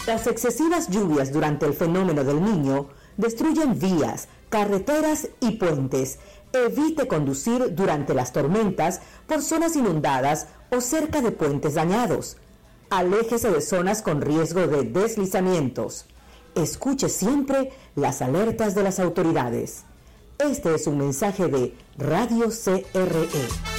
Las excesivas lluvias durante el fenómeno del Niño destruyen vías, carreteras y puentes. Evite conducir durante las tormentas por zonas inundadas o cerca de puentes dañados. Aléjese de zonas con riesgo de deslizamientos. Escuche siempre las alertas de las autoridades. Este es un mensaje de Radio CRE.